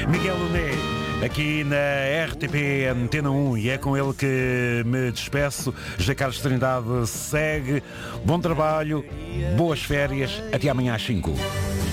Miguel Luné, aqui na RTP Antena 1, e é com ele que me despeço. José Carlos Trindade segue. Bom trabalho, boas férias, até amanhã às 5.